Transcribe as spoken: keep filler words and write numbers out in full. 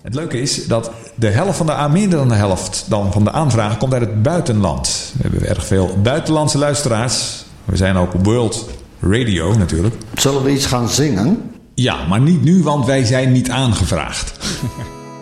Het leuke is dat de helft van de, minder dan de helft dan van de aanvragen komt uit het buitenland. We hebben erg veel buitenlandse luisteraars. We zijn ook op World Radio natuurlijk. Zullen we iets gaan zingen? Ja, maar niet nu, want wij zijn niet aangevraagd.